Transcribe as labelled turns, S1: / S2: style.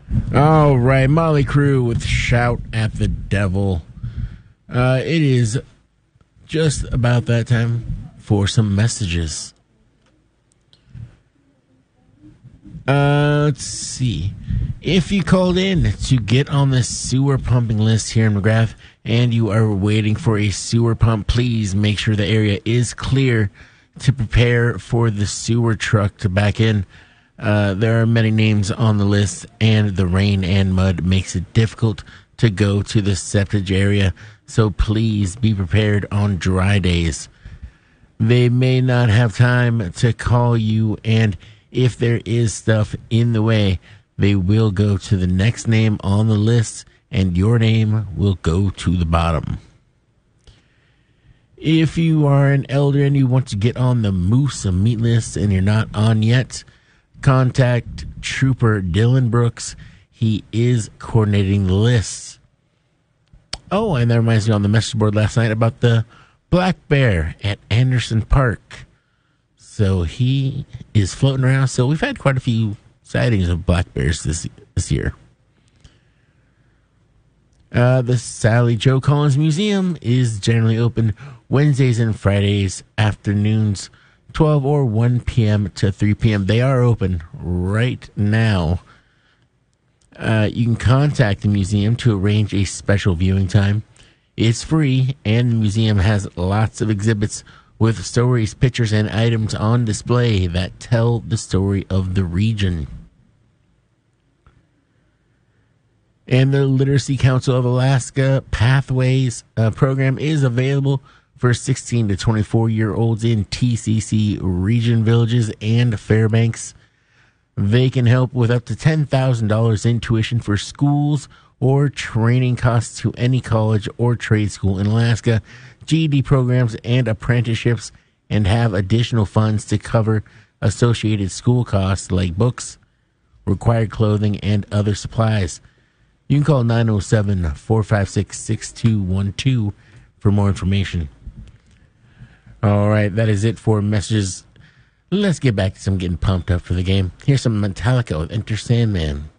S1: All right, Molly Crew with Shout at the Devil. It is just about that time for some messages. Let's see. If you called in to get on the sewer pumping list here in McGrath and you are waiting for a sewer pump, please make sure the area is clear to prepare for the sewer truck to back in. There are many names on the list, and the rain and mud makes it difficult to go to the septic area, so please be prepared on dry days. They may not have time to call you, and if there is stuff in the way, they will go to the next name on the list, and your name will go to the bottom. If you are an elder and you want to get on the Moose Meat list and you're not on yet, contact Trooper Dylan Brooks. He is coordinating the lists. Oh, and that reminds me on the message board last night about the black bear at Anderson Park. So he is floating around. So we've had quite a few sightings of black bears this year. The Sally Joe Collins Museum is generally open Wednesdays and Fridays afternoons, 12 or 1 p.m. to 3 p.m. They are open right now. You can contact the museum to arrange a special viewing time. It's free, and the museum has lots of exhibits with stories, pictures, and items on display that tell the story of the region. And the Literacy Council of Alaska Pathways program is available for 16 to 24-year-olds in TCC region villages and Fairbanks. They can help with up to $10,000 in tuition for schools or training costs to any college or trade school in Alaska, GED programs and apprenticeships, and have additional funds to cover associated school costs like books, required clothing, and other supplies. You can call 907-456-6212 for more information. All right, that is it for messages. Let's get back to some getting pumped up for the game. Here's some Metallica with Enter Sandman.